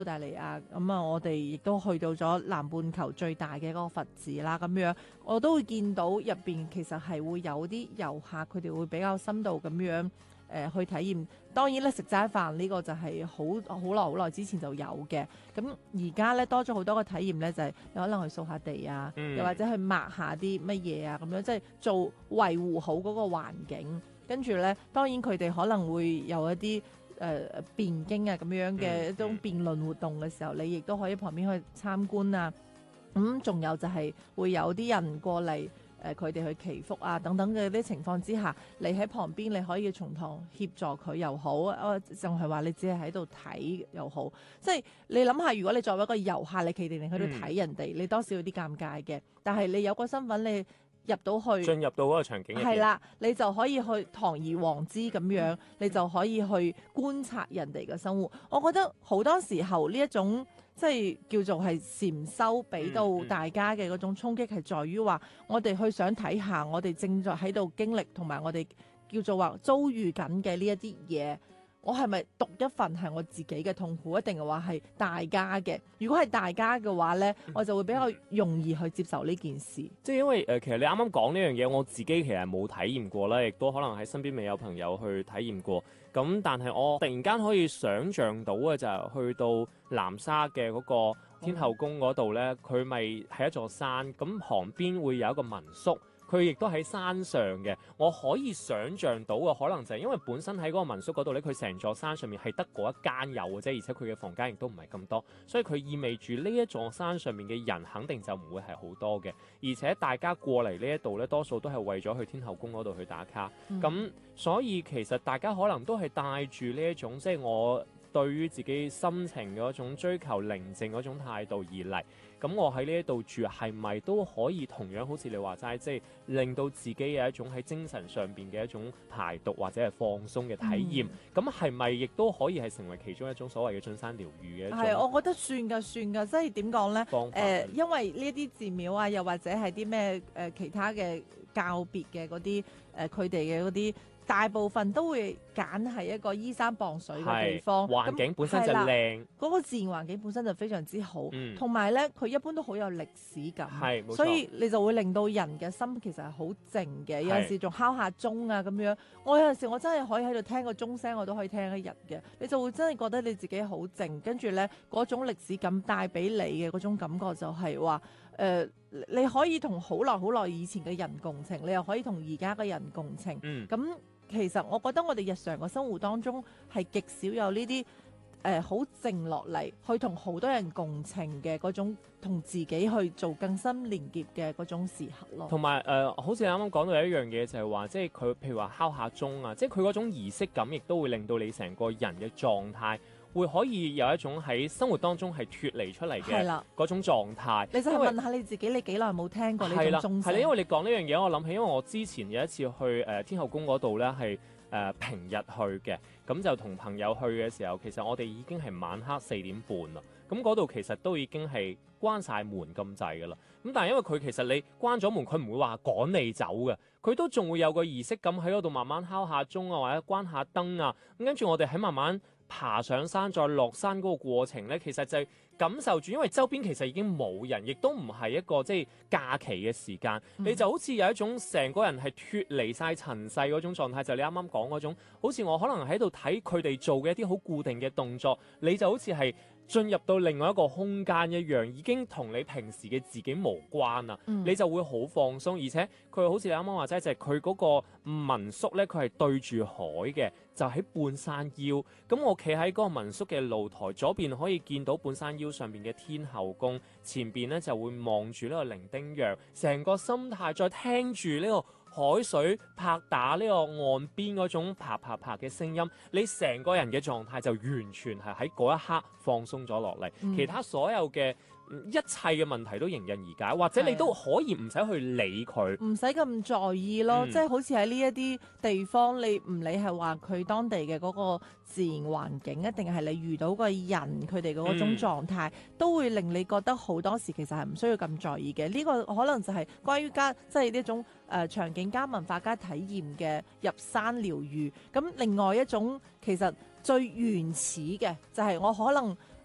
大利亞咁啊，我哋亦都去到咗南半球最大嘅嗰個佛寺啦，咁樣我都會見到入邊其實係會有啲遊客，佢哋會比較深度咁樣去體驗。當然咧，食齋飯呢個就係好耐之前就有嘅。咁而家咧多咗好多個體驗咧，就係有可能去掃下地啊，又或者去抹下啲乜嘢啊，咁樣即係做維護好嗰個環境。跟住咧，當然佢哋可能會有一啲辯經啊咁樣嘅一種辯論活動嘅時候，你亦都可以旁邊去參觀啊。仲有就係會有啲人過嚟佢哋去祈福啊等等嘅啲情況之下，你喺旁邊你可以從旁協助佢又好，仲係話你只係喺度睇又好。即係你諗下，如果你作為一個遊客，你企定定喺度睇人哋，你多少有啲尷尬嘅。但係你有個身份，你入到去進入到嗰個場景入邊， 係啦，你就可以去堂而皇之咁樣，你就可以去觀察人哋嘅生活。我覺得好多時候呢一種即係叫做係禪修俾到大家嘅嗰種衝擊，係在於話我哋去想睇下我哋正在喺度經歷同埋我哋叫做話遭遇緊嘅呢一啲嘢。我係咪獨一份係我自己嘅痛苦，一定係話係大家嘅？如果係大家嘅話呢，我就會比較容易去接受呢件事。 即係因為其實你啱啱講呢樣嘢，我自己其實冇體驗過啦，亦都可能喺身邊未有朋友去體驗過。咁但係我突然間可以想像到嘅就係去到南沙嘅嗰個天后宮嗰度呢，佢咪係一座山，咁旁邊會有一個民宿。佢亦都喺山上嘅，我可以想像到嘅可能就係因為本身喺嗰個民宿嗰度咧，佢成座山上面係得嗰一間有嘅啫，而且佢嘅房間亦都唔係咁多，所以佢意味住呢一座山上面嘅人肯定就唔會係好多嘅，而且大家過嚟呢一度咧，多數都係為咗去天后宮嗰度去打卡，咁所以其實大家可能都係帶住呢一種即係我對於自己心情嗰種追求寧靜嗰種態度而嚟。咁我喺呢一度住係咪都可以同樣好似你話齋，即係令到自己有一種喺精神上邊嘅一種排毒或者係放鬆嘅體驗？咁係咪亦都可以係成為其中一種所謂嘅進山療愈嘅一種？ 係，我覺得算㗎，即係點講呢？因為呢啲寺廟啊，又或者係啲咩其他嘅教別嘅嗰啲佢哋嘅嗰啲。大部分都會揀係一個依山傍水嘅地方， 環境本身就靚， 嗰個自然環境本身就非常之好，同埋咧佢一般都好有歷史感，所以你就會令到人嘅心其實係好靜嘅。有陣時仲敲下鐘啊咁樣，我有陣時我真係可以喺度聽個鐘聲，我都可以聽一日嘅。你就會真係覺得你自己好靜，跟住咧嗰種歷史感帶俾你嘅嗰種感覺就係話你可以同好耐以前嘅人共情，你又可以同而家嘅人共情，咁。其實我覺得我哋日常嘅生活當中係極少有呢啲好靜落嚟，去同好多人共情嘅嗰種，同自己去做更深連結嘅嗰種時刻咯。 同埋好似你啱啱講到有一樣嘢就係話，即係佢譬如話敲下鐘啊，即係佢嗰種儀式感，亦都會令到你成個人嘅狀態。會可以有一種喺生活當中係脫離出嚟嘅嗰種狀態。 你就係問下你自己，你幾耐冇聽過呢種鐘聲？ 係啦，因為你講呢樣嘢，我諗起，因為我之前有一次去天后宮嗰度咧，係平日去嘅，咁就同朋友去嘅時候，其實我哋已經係晚黑4點半啦。咁嗰度其實都已經係關晒門咁滯㗎啦。咁但係因為佢其實你關咗門，佢唔會話趕你走嘅，佢都仲會有個儀式感喺嗰度慢慢敲下鐘啊，或者關下燈啊。咁跟住我哋喺慢慢爬上山再落山嗰個過程呢，其實就係感受住，因為周邊其實已經冇人，亦都唔係一個即係假期嘅時間，你就好似有一種成個人係脫離晒塵世嗰種狀態，就係你啱啱講嗰種，好似我可能喺度睇佢哋做嘅一啲好固定嘅動作，你就好似係進入到另外一個空間一樣，已經同你平時嘅自己無關啦，你就會好放鬆，而且佢好似你啱啱話齋，就係佢嗰個民宿呢，佢係對住海嘅，就喺半山腰。咁我企喺嗰個民宿嘅露台，左邊可以見到半山腰上面嘅天后宮，前邊呢就會望住呢個伶仃洋，成個心態再聽住呢個海水拍打呢個岸邊嗰種啪啪啪嘅聲音，你成個人嘅狀態就完全係喺嗰一刻放鬆咗落嚟，其他所有嘅一切嘅問題都迎刃而解，或者你都可以唔使去理佢， 唔使咁在意咯。即係好似喺呢一啲地方，你唔理係話佢當地嘅嗰個自然環境，一定係你遇到個人佢哋嘅嗰種狀態，都會令你覺得好多時其實係唔需要咁在意嘅。呢個可能就係關於即係呢種場景加文化加體驗嘅入山療愈。咁另外一種其實最原始嘅就係我可能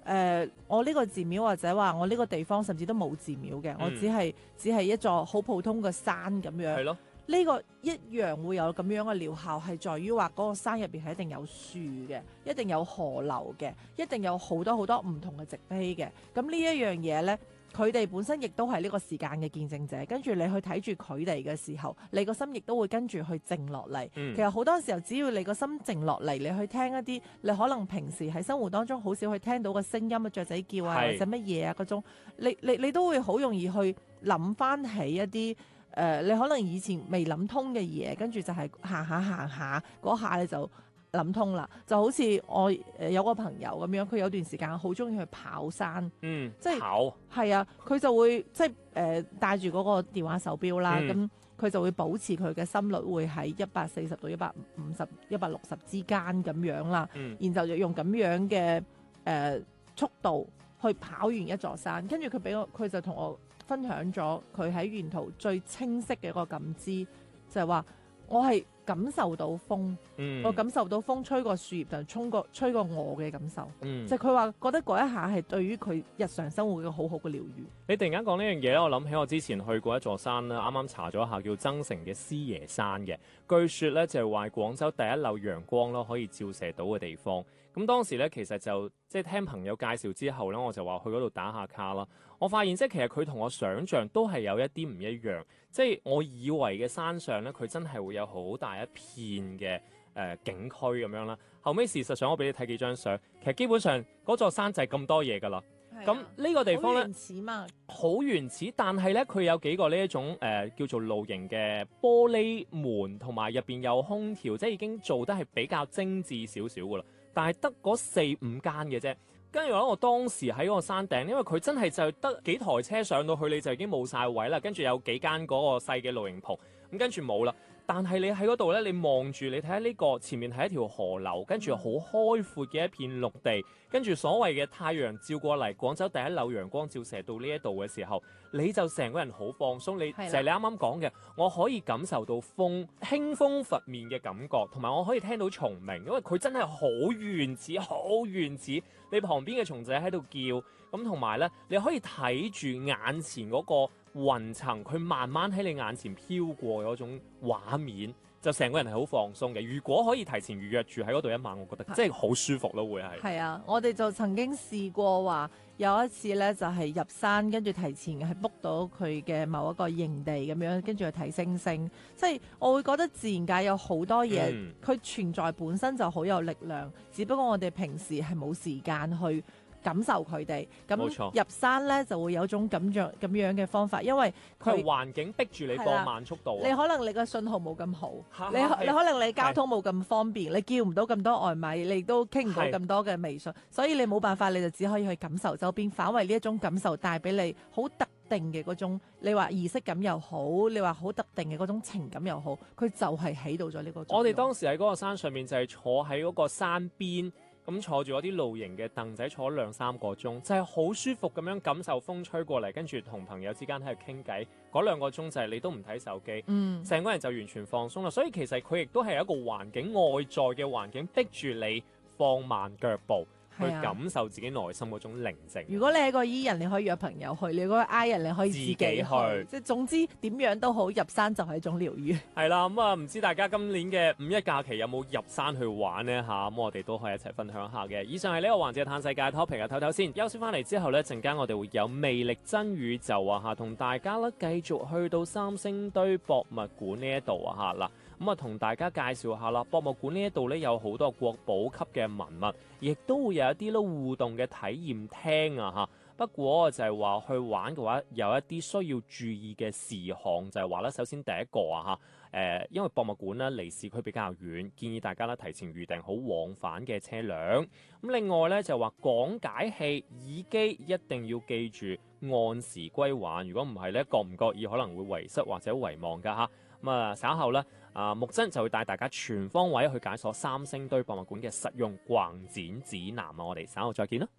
我呢個寺廟或者話我呢個地方甚至都冇寺廟嘅，我只係一座好普通嘅山咁樣。 係咯。 呢個一樣會有咁樣嘅療效，係在於話嗰個山入邊係一定有樹嘅，一定有河流嘅，一定有好多好多唔同嘅植被嘅。咁呢一樣嘢呢，佢哋本身亦都係呢個時間嘅見證者。跟住你去睇住佢哋嘅時候，你個心亦都會跟住去靜落嚟。其實好多時候，只要你個心靜落嚟，你去聽一啲你可能平時喺生活當中好少去聽到嘅聲音啊，雀仔叫啊，或者乜嘢啊嗰種，你都會好容易去諗翻起一啲。你可能以前未諗通嘅嘢，跟住就係行下嗰下你就諗通啦。就好似我有個朋友咁樣，佢有段時間好中意去跑山，即係跑係啊，佢就會即係帶住嗰個電話手錶啦，咁佢就會保持佢嘅心率會喺140到150、160之間咁樣啦，然後就用咁樣嘅速度去跑完一座山，跟住佢就同我分享咗佢喺沿途最清晰嘅一個感知，就係話我係感受到風，我感受到風吹過樹葉就吹過我嘅感受，就佢話覺得嗰一下係對於佢日常生活嘅好好嘅療愈。 你突然間講呢樣嘢咧，我諗起我之前去過一座山啦，啱啱查咗一下叫增城嘅師爺山嘅，據說咧就係話廣州第一縷陽光咯，可以照射到嘅地方。咁當時咧其實就即係聽朋友介紹之後咧，我就話去嗰度打下卡啦。我發現即係其實佢同我想象都係有一啲唔一樣，即係我以為嘅山上咧，佢真係會有好大一片嘅景區咁樣啦。後尾事實上我俾你睇幾張相，其實基本上嗰座山就係咁多嘢㗎啦。咁呢個地方咧，好原始嘛，好原始，但係咧佢有幾個呢一種叫做露營嘅玻璃門，同埋入邊有空調，即係已經做得係比較精緻少少㗎啦。但係得嗰4-5間嘅啫，跟住我當時喺嗰個山頂，因為佢真係就得幾台車上到去，你就已經冇晒位啦。跟住有幾間嗰個細嘅露營棚，咁跟住冇啦。但係你喺嗰度咧，你望住你睇下呢個前面係一條河流，跟住好開闊嘅一片陸地，跟住所謂嘅太陽照過嚟，廣州第一縷陽光照射到呢一度嘅時候，你就成個人好放鬆。你就係你啱啱講嘅，我可以感受到風輕風拂面嘅感覺，同埋我可以聽到蟲鳴，因為佢真係好原始，好原始。你旁邊嘅蟲仔喺度叫，咁同埋咧，你可以睇住眼前嗰個雲層，佢慢慢喺你眼前飄過嗰種畫面，就成個人係好放鬆嘅。如果可以提前預約住喺嗰度一晚，我覺得真係好舒服咯，會係。係啊，我哋就曾經試過話有一次咧，就係入山，跟住提前係 book 到佢嘅某一個營地咁樣，跟住去睇星星。即係我會覺得自然界有好多嘢，佢存在本身就好有力量，只不過我哋平時係冇時間去感受佢哋，咁入山咧就會有種咁樣嘅方法，因為佢環境逼住你放慢速度，你可能你個信號冇咁好，你可能你交通冇咁方便，你叫唔到咁多外賣，你都傾唔到咁多嘅微信，所以你冇辦法，你就只可以去感受周邊，反為呢一種感受帶俾你好特定嘅嗰種，你話儀式感又好，你話好特定嘅嗰種情感又好，佢就係起到咗呢個作用。我哋當時喺嗰個山上面就係坐喺嗰個山邊。咁坐住嗰啲露營嘅凳仔，坐咗2-3個鐘，就係好舒服咁樣感受風吹過嚟，跟住同朋友之間喺度傾偈。嗰2個鐘就係你都唔睇手機，成個人就完全放鬆啦。所以其實佢亦都係一個環境，外在嘅環境逼住你放慢腳步。去感受自己內心嗰種寧靜。如果你係個 E 人，你可以約朋友去；你嗰個 I 人，你可以自己去。即係總之點樣都好，入山就係一種療愈。係啦，咁啊唔知大家今年嘅5·1假期有冇入山去玩呢？嚇，咁我哋都可以一齊分享下嘅。以上係呢個環節嘆世界 topic 嘅唞唞先。休息翻嚟之後呢，陣間我哋會有魅力真宇宙啊嚇，同大家咧繼續去到三星堆博物館呢一度啊嚇嗱。咁啊，同大家介紹下啦，博物館呢一度咧有好多國寶級嘅文物，亦都會有一啲咧互動嘅體驗廳啊嚇。不過就係話去玩嘅話，有一啲需要注意嘅事項，就係話咧，首先第一個啊嚇，因為博物館咧離市區比較遠，建議大家咧提前預訂好往返嘅車輛。咁另外咧就係話講解器耳機一定要記住按時歸還，如果唔係咧，覺唔覺意可能會遺失或者遺忘㗎嚇。咁啊稍後咧，木真就會帶大家全方位去解鎖三星堆博物館嘅實用逛展指南啊！我哋稍後再見啦。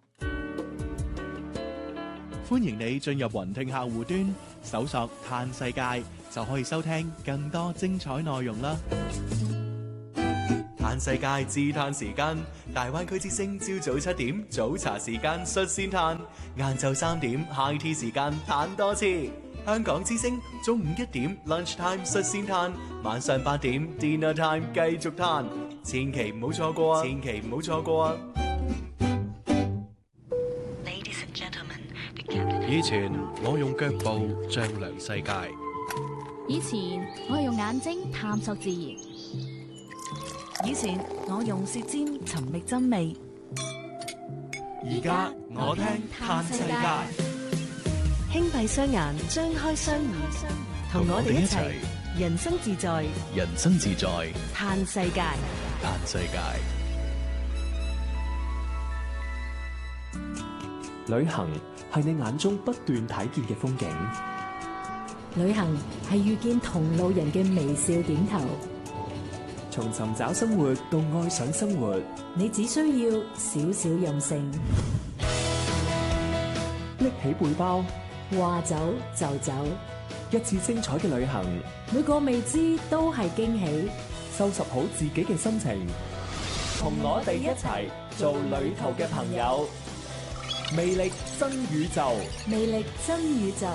歡迎你進入雲聽客戶端，搜索嘆世界，就可以收聽更多精彩內容啦。嘆嘆世界自嘆時間，大灣區之聲朝早7點早茶時間率先嘆，晏晝3點 high tea 時間嘆多次。香港之聲中午1點 lunch time 率先嘆，晚上8點 dinner time 繼續嘆，千祈唔好錯過啊！千祈唔好錯過啊！以前我用腳步丈量世界， 以前我係用眼睛探索自然， 以前我用舌尖尋覓真味， 而家我聽嘆世界。 輕閉雙眼，張開雙耳，同我哋一齊人生自在， 人生自在， 嘆世界。 嘆世界。 旅行係你眼中不斷睇見嘅風景， 旅行係遇見同路人嘅微笑點頭。 從尋找生活到愛上生活， 你只需要少少任性， 拎起背包， 話走就走， 一次精彩嘅旅行， 每個未知都係驚喜。 收拾好自己嘅心情，同我哋一齊做旅途嘅朋友。魅力真宇宙， 魅力真宇宙。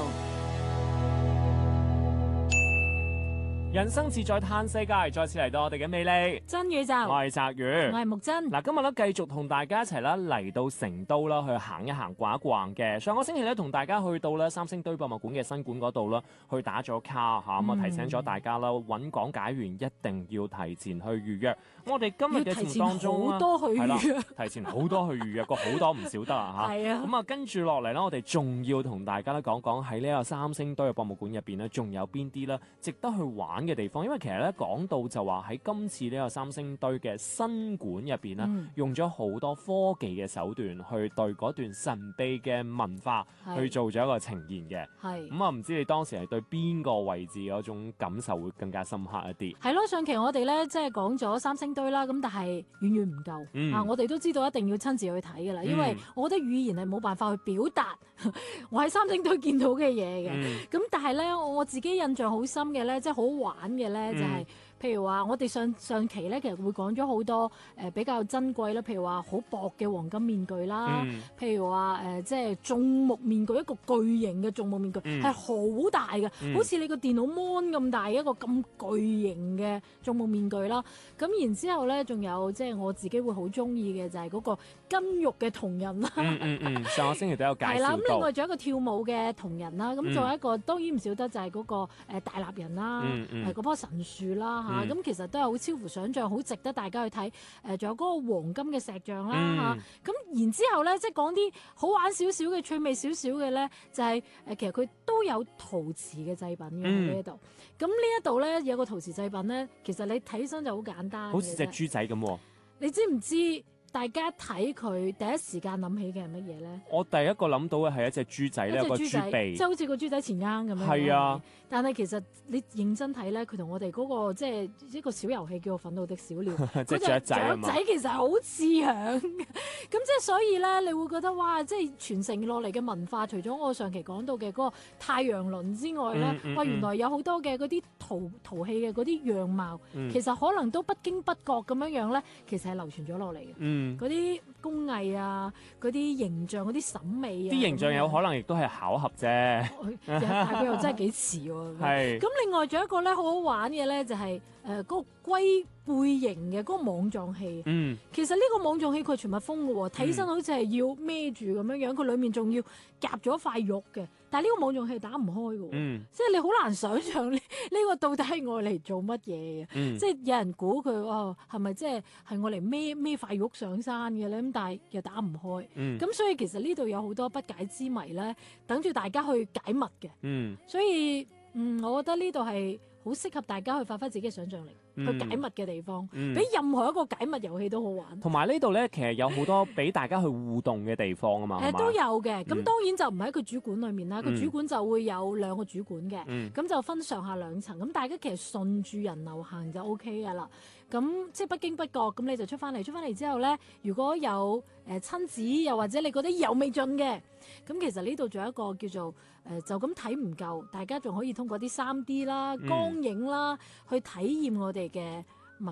人生自在嘆世界，再次嚟到我哋嘅魅力真宇宙。 我係澤宇， 我係木真。 嗱，今日咧繼續同大家一齊啦嚟到成都啦，去行一行、逛一逛嘅。上個星期咧同大家去到咧三星堆博物館嘅新館嗰度啦，去打咗卡嚇，咁啊提醒咗大家啦，揾講解員一定要提前去預約。我哋今日嘅節目當中好多去預約， 提前好多去預約過，好多唔少得啊嚇。 係啊。 咁啊，跟住落嚟咧，我哋仲要同大家咧講講喺呢個三星堆嘅博物館入邊咧，仲有邊啲咧值得去玩嘅地方？因為其實咧講到就話喺今次呢個三星堆嘅新館入邊咧，用咗好多科技嘅手段去對嗰段神秘嘅文化去做咗一個呈現嘅。 係咁啊，唔知你當時係對邊個位置嗰種感受會更加深刻一啲？ 係咯，上期我哋咧即係講咗三星堆啦，咁但係遠遠唔夠啊！我哋都知道一定要親自去睇㗎啦，因為我覺得語言係冇辦法去表達我喺三星堆見到嘅嘢嘅。咁但係咧，我自己印象好深嘅咧，即係好玩嘅咧，就係譬如話我哋上期咧，其實會講咗好多比較珍貴啦，譬如話好薄嘅黃金面具啦，譬如話即係種木面具，一個巨型嘅種木面具係好大嘅，好似你個電腦 mon 咁大一個咁巨型嘅種木面具啦。咁然之後咧，仲有即係我自己會好中意嘅就係嗰個筋肉嘅銅人啦。 上個星期都有介紹到。係啦，咁另外仲有一個跳舞嘅銅人啦，咁仲有一個當然唔少得就係嗰個大立人啦，嗰棵神樹啦嚇，咁其實都係好超乎想像，好值得大家去睇。仲有嗰個黃金嘅石像啦嚇，咁然之後咧，即係講啲好玩少少嘅趣味少少嘅咧，就係其實佢都有陶瓷嘅製品嘅喺呢一度。咁呢一度咧有個陶瓷製品咧，其實你睇起身就好簡單， 好似隻豬仔咁喎。 你知唔知大家睇佢第一時間諗起嘅係乜嘢咧？ 我第一個諗到嘅係一隻豬仔咧，有個豬鼻， 即係好似個豬仔前啱咁樣。 係啊， 但係其實你認真睇咧，佢同我哋嗰個即係一個小遊戲叫做憤怒的小鳥，嗰隻雀仔其實係好似樣嘅。咁即係所以咧，你會覺得哇，即係傳承落嚟嘅文化，除咗我上期講到嘅嗰個太陽輪之外咧，哇，原來有好多嘅嗰啲陶器嘅嗰啲樣貌，其實可能都不經不覺咁樣咧，其實係流傳咗落嚟嘅。嗰啲工藝啊，嗰啲形象，嗰啲審美啊， 啲形象有可能亦都係巧合啫。 但係佢又真係幾似喎。係。咁另外仲有一個咧，好好玩嘅咧，就係嗰個龜背形嘅嗰個網狀器。其實呢個網狀器佢係全密封嘅喎，睇起身好似係要孭住咁樣樣，佢裡面仲要夾咗塊肉嘅。但係呢個網狀器打唔開嘅，即係你好難想像呢個到底係愛嚟做乜嘢嘅？即係有人估佢係咪即係愛嚟孭塊肉上山嘅咧？咁但係又打唔開。咁所以其實呢度有好多不解之謎咧，等住大家去解密嘅。所以我覺得呢度係好適合大家去發揮自己嘅想像力。去解密嘅地方，比任何一個解密遊戲都好玩。同埋呢度咧，其實有好多俾大家去互動嘅地方啊嘛。 都有嘅，咁當然就唔喺佢主館裏面啦。個主館就會有2個主館嘅，咁就分上下2層。咁大家其實順住人流行就 OK 㗎啦。咁即係不經不覺，咁你就出翻嚟之後咧，如果有親子，又或者你覺得意猶未盡嘅，咁其實呢度仲有一個叫做就咁睇唔夠，大家仲可以通過啲3D 啦、光影啦，去體驗我哋嘅文物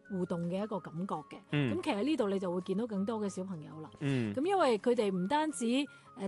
互動嘅一個感覺嘅。咁、 嗯其實呢度你就會見到更多嘅小朋友啦。 嗯咁因為佢哋唔單止